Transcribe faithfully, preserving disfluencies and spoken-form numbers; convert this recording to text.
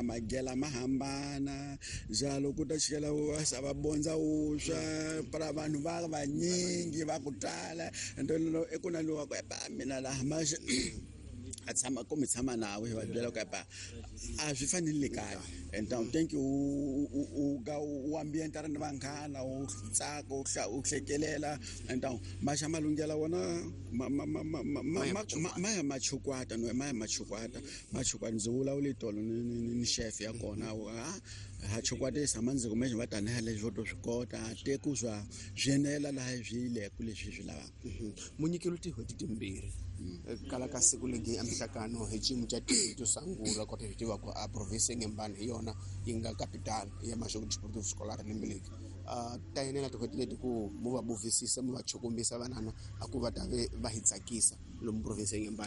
magela mahambana jalo ku ta chikela va bonza uswa para vanhu va vanyingi va ku tala ento lo eku na lo ka pa mina la masha a tshama ko mi tshama nawe va byela ku pa a swi fanele kaya and thank you u ga u ambiente ra ni vanghana u tsaka u u hlekelela and masha malungela wona ma ma ma ma ma ya machukwata no ma ya machukwata machukwata ndzula ule tolo ni chef ya kona ha chukwata samanzi kumeje va tana le joto swikota te ku swa zwenela la zvile ku leswi swi lava munyikelo ti hoti timbirhi kala ka siku legi amhlakano hi ximu xa to sangula kota hi tiva ku a province ngembani hi yona yi nga capital ya Mashoko Desportivo Scolar Limbileki uh ta yenela ti hoti leti ku mu va buvisisa mu va chukumbisa vanana a ku va ta va hi tsakisa lomu province ngembani.